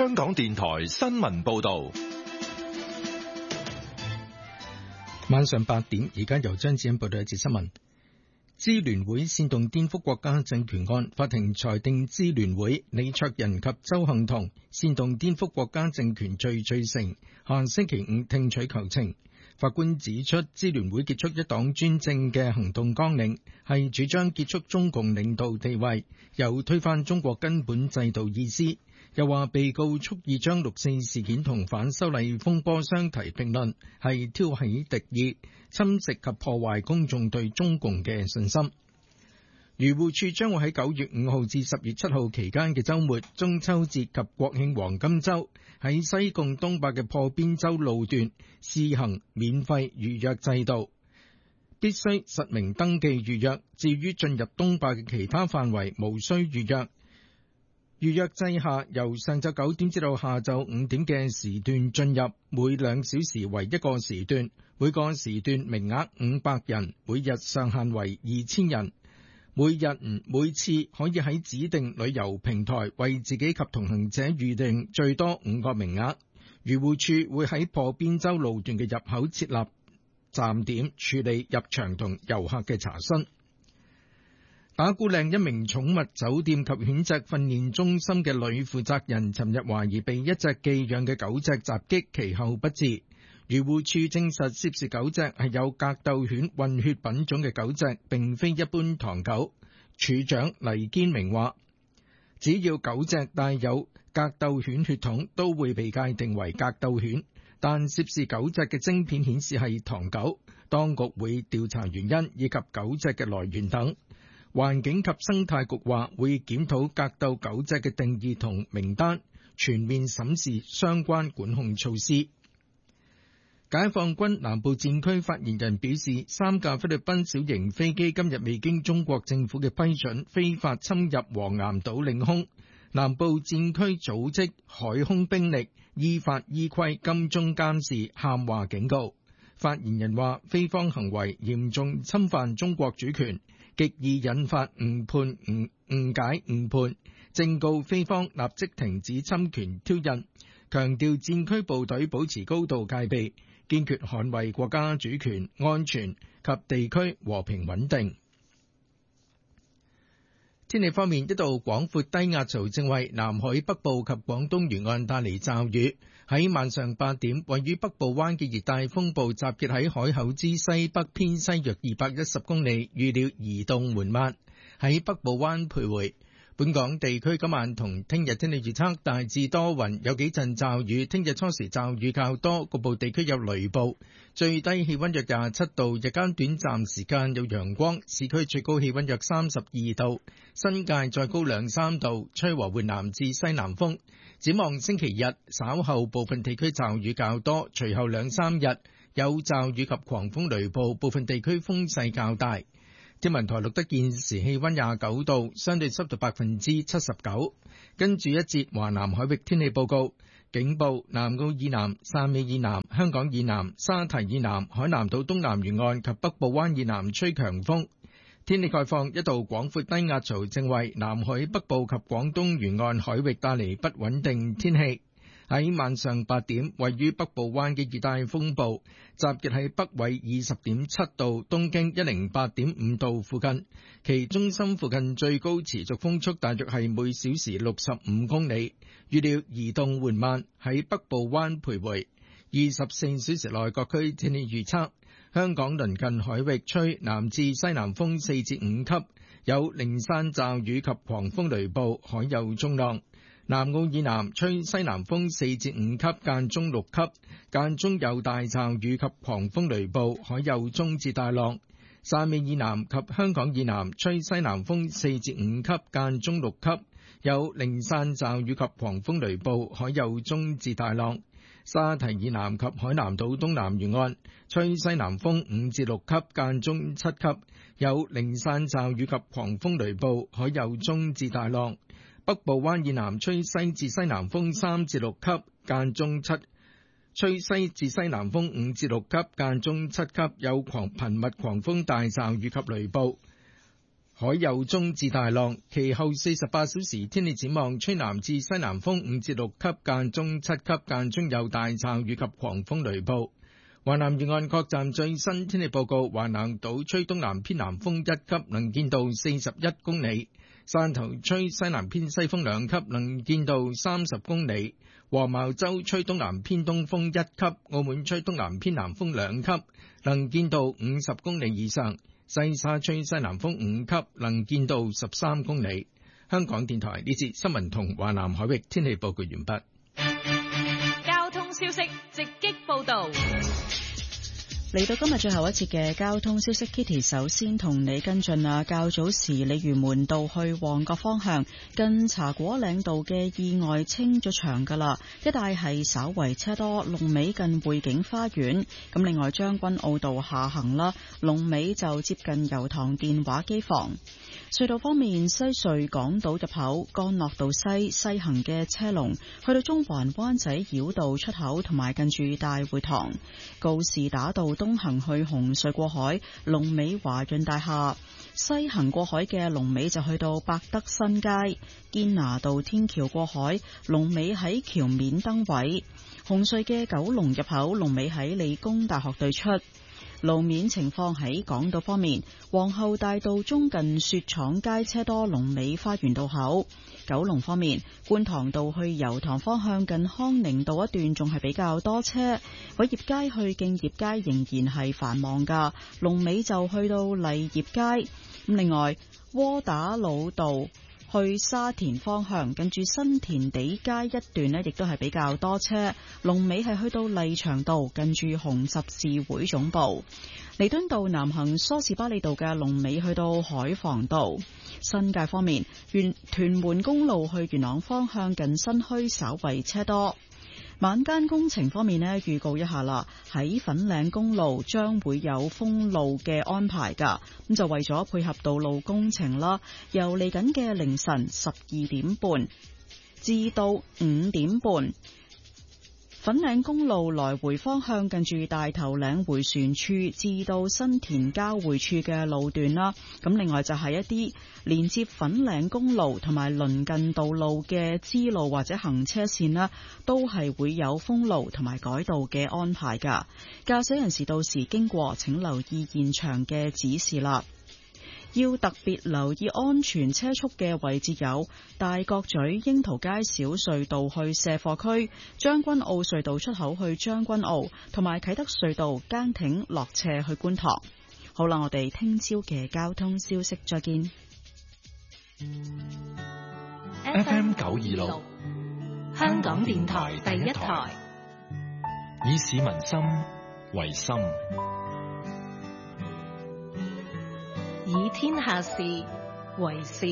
香港電台新聞報道。 晚上8點，而家由張子欣報道一節新聞。支聯會煽動顛覆國家政權案，法庭裁定支聯會李卓人及鄒幸彤煽動顛覆國家政權罪罪成，下星期5聽取求情。法官指出，支聯會結束一黨專政嘅行動綱領係主張結束中共領導地位，有推翻中國根本制度意思。又話被告蓄意將六四事件同反修例風波相提並論，係挑起敵意，侵蝕及破壞公眾對中共嘅信心。漁護署將會喺9月5號至10月7號期間嘅週末、中秋節及國慶黃金週，喺西貢東壩嘅破邊洲路段試行免費預約制度，必須實名登記預約。至於進入東壩嘅其他範圍，無需預約。預約制下，由上晝9點至到下晝5點嘅時段進入，每2小時為一個時段，每個時段名額500人，每日上限為2000人。每次可以喺指定旅遊平台為自己及同行者預定最多5個名額。漁護署會喺破邊洲路段嘅入口設立站點，處理入場同遊客嘅查詢。打鼓嶺一名寵物酒店及犬隻訓練中心嘅女負責人，尋日懷疑被一隻寄養嘅狗隻襲擊，其後不治。漁護署證實涉事狗隻係有格鬥犬混血品種嘅狗隻，並非一般唐狗。署長黎堅明話，只要狗隻帶有格鬥犬血統，都會被界定為格鬥犬，但涉事狗隻嘅晶片顯示係唐狗，當局會調查原因以及狗隻嘅來源等。環境及生態局話會檢討格鬥狗隻嘅定義同名單，全面審視相關管控措施。解放軍南部戰區發言人表示，3架菲律賓小型飛機今日未經中國政府嘅批准，非法侵入黃岩島領空。南部戰區組織海空兵力依法依規金鐘監視，喊話警告。發言人話，非方行為嚴重侵犯中國主權，極易引發誤解誤判，正告非方立即停止侵權挑釁，強調戰區部隊保持高度戒備，堅決捍衛國家主權、安全及地區和平穩定。天氣方面，一道廣闊低壓槽正為南海北部及廣東沿岸帶嚟驟雨。喺晚上8點，位於北部灣嘅熱帶風暴集結喺海口之西北偏西約210公里，預料移動緩慢，喺北部灣徘徊。本港地區今晚同聽日天氣預測大致多雲，有幾陣驟雨。聽日初時驟雨較多，局部地區有雷暴。最低氣溫約27度，日間短暫時間有陽光。市區最高氣溫約32度，新界再高2-3度，吹和緩南至西南風。展望星期日稍後部分地區驟雨較多，隨後2-3日有驟雨及狂風雷暴，部分地區風勢較大。天文台錄得現時氣溫29度，相對濕度79%。跟住一節華南海域天氣報告，警報：南澳以南、汕尾以南、香港以南、沙堤以南、海南島東南沿岸及北部灣以南吹強風。天氣概況：一道廣闊低壓槽正為南海北部及廣東沿岸海域帶嚟不穩定天氣。喺晚上8點，位於北部灣嘅熱帶風暴集結喺北緯20.7度、東經108.5度附近，其中心附近最高持續風速大約係每小時65公里，預料移動緩慢，喺北部灣徘徊。24小時內各區天氣預測：香港鄰近海域吹南至西南風4至5級，有零散驟雨及狂風雷暴，海有中浪。南澳以南吹西南風4至5級，間中6級，間中有大驟雨及狂風雷暴，海有中至大浪。汕尾以南及香港以南吹西南風4至5級，間中6級，有零散驟雨及狂風雷暴，海有中至大浪。沙堤以南及海南島東南沿岸吹西南風5至6級，間中7級，有零散驟雨及狂風雷暴，海有中至大浪。北部灣以南吹西至西南風3至6級，間中吹西至西南風5至6級，間中7級，有頻密狂風大驟雨及雷暴。 海有中至大浪，其後48小時天氣展望吹南至西南風5至6級，間中7級，間中有大驟雨及狂風雷暴。華南沿岸各站最新天氣報告：華南島吹東南偏南風1級，能見度41公里；汕頭吹西南偏西風2級，能見度30公里；黃茅洲吹東南偏東風1級，澳門吹東南偏南風2級，能見度50公里以上；西沙吹西南風5級，能見度13公里。香港電台呢節新聞同華南海域天氣報告完畢。 交通消息直擊報道。 嚟到今日最後一節嘅交通消息 ，Kitty 首先同你跟進啊。較早時鯉魚門道去旺角方向近茶果嶺道嘅意外清咗場噶啦，一帶係稍為車多，龍尾近匯景花園。咁另外將軍澳道下行啦，龍尾就接近油塘電話機房。隧道方面，西隧港島入口干諾道西行嘅車龍去到中環灣仔繞道出口，同埋近住大會堂。告士打道東行去紅隧過海，龍尾華潤大廈；西行過海嘅龍尾就去到百德新街。堅拿道天橋過海，龍尾喺橋面燈位。紅隧嘅九龍入口龍尾喺理工大學對出。路面情況喺港島方面，皇后大道中近雪廠街車多，龍尾花園道口。九龍方面，觀塘道去油塘方向近康寧道一段仲係比較多車，偉業街去敬業街仍然係繁忙噶，龍尾就去到麗業街。咁另外，窩打老道去沙田方向近住新田地街一段呢，亦都係比較多車，龍尾係去到麗翔道近住紅十字會總部。彌敦道南行梳士巴利道嘅龍尾去到海防道。新界方面，屯門公路去元朗方向近新墟稍為車多。晚間工程方面呢，預告一下啦，喺粉嶺公路將會有封路嘅安排㗎，咁就為咗配合道路工程啦，由嚟緊嘅凌晨12點半至到5點半，粉嶺公路來回方向近住大頭嶺迴旋處至到新田交匯處嘅路段啦，咁另外就係一啲連接粉嶺公路同埋鄰近道路嘅支路或者行車線啦，都係會有封路同埋改道嘅安排㗎。駕駛人士到時經過請留意現場嘅指示啦。要特別留意安全車速嘅位置有大角咀櫻桃街小隧道去卸貨區、將軍澳隧道出口去將軍澳，同埋啟德隧道崗亭落斜去觀塘。好啦，我哋聽朝嘅交通消息再見。 FM 926 香港電台第一台， 以市民心為心， 以天下事為事。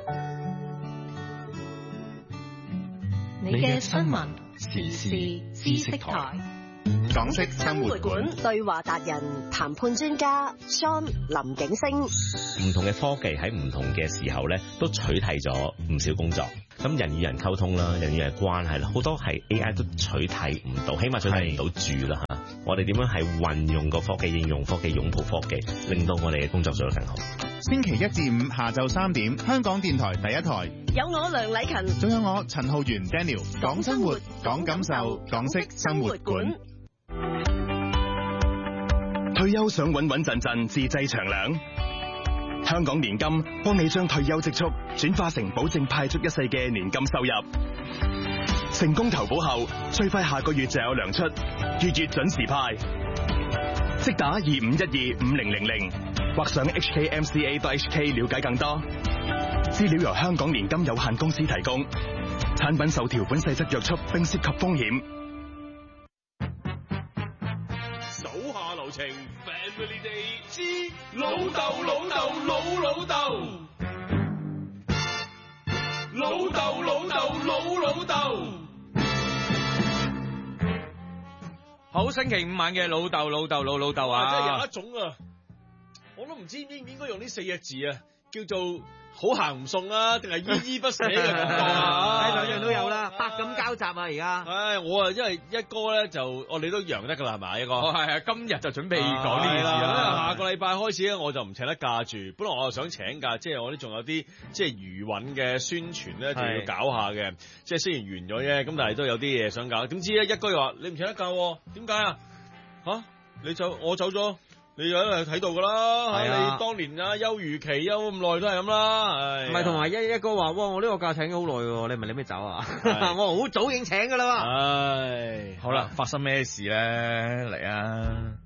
你嘅新聞時事知識台， 港式生活館對話達人談判專家 Sean 林景星。 唔同嘅科技喺唔同嘅時候咧，都取替咗唔少工作。咁人與人溝通啦，人與人關係啦，好多係 AI 都取替唔到，起碼取替唔到住啦嚇。我哋點樣係運用個科技、應用科技、擁抱科技，令到我哋嘅工作做得更好。 星期一至五下晝3點，香港電台第一台， 有我梁禮勤， 仲有我陳浩源 Daniel， 講生活，講感受，港式生活館。 退休想穩穩陣陣自製長糧，香港年金幫你將退休積蓄轉化成保證派足一世嘅年金收入。成功投保後，最快下個月就有糧出，月月準時派。即打25125000或上 hkmca.hk 了解更多。資料由香港年金有限公司提供，產品受條款細則約束並涉及風險。 手下留情 ，Family Day 之老豆老豆老老豆，老豆老豆老老豆。 好，星期五晚嘅老豆老豆老老豆啊！ 真係有一種啊，我都唔知應唔應該用呢4隻字啊，叫做好行唔送啊，定係依依不捨嘅感覺啊！ 兩樣都有啦，百感交交集啊！而家， 我啊，因為一哥咧就我哋都揚得噶啦，係咪一哥？ 係今日就準備講呢件事啦。 下個禮拜開始咧，我就唔請得假住。本來我又想請假，即係我哋仲有啲即係餘韻嘅宣傳咧，就要搞下嘅。即係雖然完咗啫，咁但係都有啲嘢想搞。點知咧一哥又話你唔請得假，點解啊？吓，你走我走咗。你有喺度睇到噶啦，你當年啊休漁期休咁耐都係咁啦， 唔係同埋一哥話，我呢個假請咗好耐喎，你唔係你咩走啊？我好早已經請噶啦喎。 好啦，發生咩事咧？嚟啊！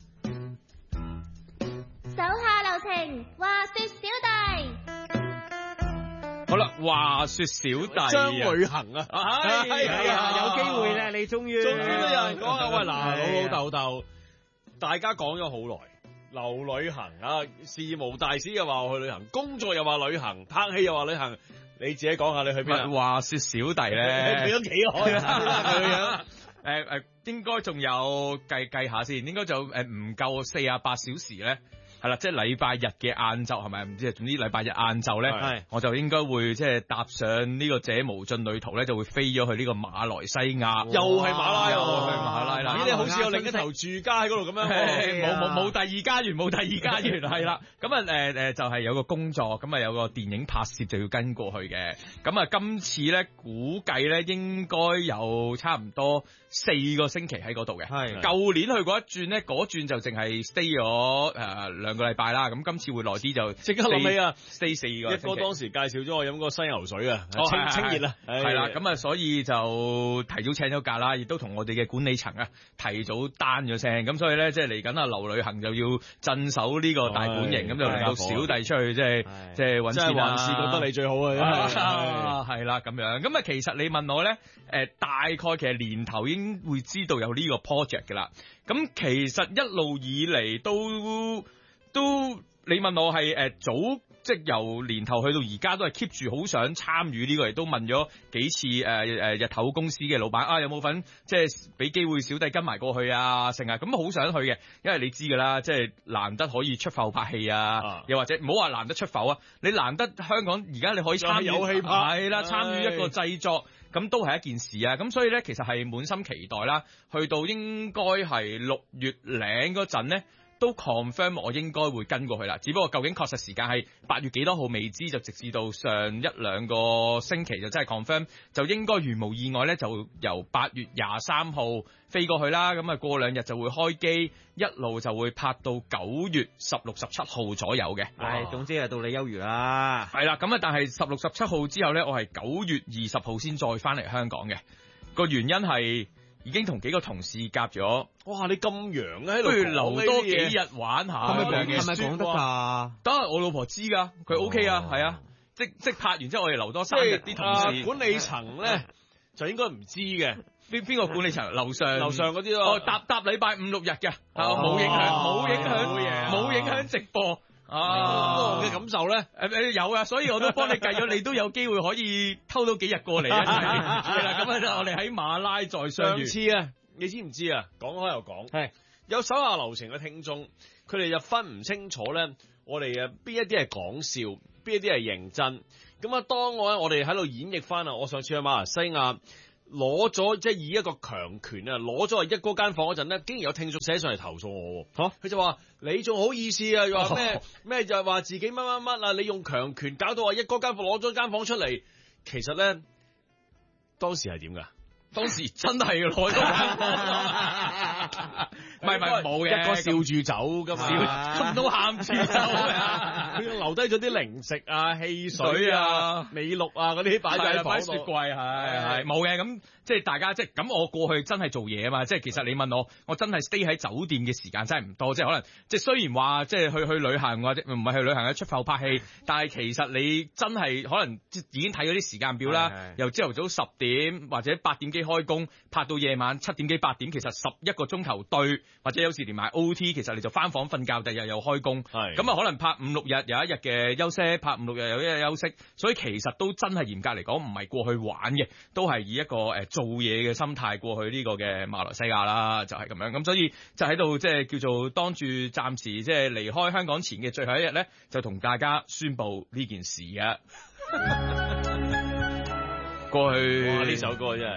手下留情，話說小弟。 好啦，話說小弟將旅行啊， 有機會咧，你終於都有人講啊，喂嗱，老豆，大家講咗好耐。留旅行啊，事無大小又話我去旅行，工作又話旅行，拍戲又話旅行，你自己講下你去邊啊？ 話說小弟咧， 你都幾開啊？ 應該仲有計下先，應該就唔夠48小時咧。係啦，即係禮拜日嘅晏晝係咪？唔知啊，總之禮拜日晏晝咧，我就應該會即係踏上呢個這無盡旅途咧，就會飛咗去呢個馬來西亞， 又係馬拉， 馬拉啦。 咦，你好似有另一頭住家喺嗰度咁樣， 冇第二家園，冇第二家園係啦。咁啊就係有個工作，咁啊有個電影拍攝就要跟過去嘅。咁啊今次咧估計咧應該有差唔多4個星期喺嗰度嘅。係舊年去過一轉咧，嗰轉就淨係 stay 咗2個禮拜啦，咁今次會耐啲就即刻諗起啊 ，stay 4個。 一哥當時介紹咗我飲個西牛水啊，清熱啦， 係啦，咁啊所以就提早請咗假啦，亦都同我哋嘅管理層啊提早單咗聲，咁所以咧即係嚟緊啊留旅行就要鎮守呢個大本營，咁就令到小弟出去即係揾錢啦。 還是覺得你最好啊， 係啦咁樣，咁啊其實你問我咧，大概其實年頭已經會知道有呢個 project 㗎啦，咁其實一路以嚟都你問我係早即係由年頭去到而家都係 keep 住好想參與呢個，亦都問咗幾次日頭公司嘅老闆啊有冇份即係俾機會小弟跟埋過去啊成啊，咁好想去嘅，因為你知㗎啦，即係難得可以出埠拍戲啊，又或者唔好話難得出埠啊，你難得香港而家你可以參與有戲拍係啦，參與一個製作。咁都係一件事啊！咁所以咧，其實係滿心期待啦。去到應該係6月零嗰陣咧，都 confirm 我應該會跟過去啦。只不過究竟確實時間係8月幾多號未知，就直至到上1-2個星期就真係 confirm， 就應該如無意外咧，就由8月23號飛過去啦。咁啊過2日就會開機，一路就會拍到9月16、17號左右嘅。 係，總之係到你休漁啦。 係啦，咁啊但係16、17號之後咧，我係9月20號先再翻嚟香港嘅。個原因係已經同幾個同事夾咗。 哇！你咁洋喺度， 不如留多幾日玩下。 係咪講得㗎？ 得我老婆知㗎，佢 OK 啊，係啊，即拍完之後我哋留多3日，啲同事管理層咧就應該唔知嘅。 邊個管理層？樓上嗰啲咯。 搭禮拜5、6日嘅，冇影響直播。 我嘅感受咧， 有啊，所以我都幫你計咗，你都有機會可以偷到幾日過嚟啊！係啦，咁啊，我哋喺馬拉再相遇。 上次啊，你知唔知啊？講開又講，係有手下留情嘅聽眾，佢哋就分唔清楚咧，我哋邊一啲係講笑，邊一啲係認真。咁啊，當我哋喺度演繹翻啊，我上次去馬來西亞。攞咗即係以一個強權啊，攞咗一哥間房嗰陣咧，竟然有聽眾寫上嚟投訴我。佢就話你仲好意思啊？又話咩就係話自己乜啊？你用強權搞到話一哥間房攞咗間房出嚟，其實咧當時係點㗎？ 當時真係攞咗間房，唔係冇嘅， 一哥笑住走㗎嘛， 都喊住走啊！ 佢留低咗啲零食啊、汽水啊、美祿啊嗰啲擺喺房度， 擺雪櫃係冇嘅咁。即係大家即係咁，我過去真係做嘢啊嘛！即係其實你問我真係 stay 喺酒店嘅時間真係唔多，即係可能即係雖然話即係去旅行或者唔係去旅行，出埠拍戲，但係其實你真係可能已經睇嗰啲時間表啦，由朝頭早10點或者8點幾開工，拍到夜晚7點幾8點，其實11個鐘頭對，或者有時連埋 OT， 其實你就翻房瞓覺，第二日又開工，咁啊可能拍5、6日有一日嘅休息，拍5、6日有一日休息，所以其實都真係嚴格嚟講唔係過去玩嘅，都係以一個做嘢嘅心態過去呢個嘅馬來西亞啦，就係咁樣。咁所以就喺度即係叫做當住暫時即係離開香港前嘅最後一日咧，就同大家宣布呢件事啊！過去哇！呢首歌真係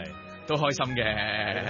都開心嘅。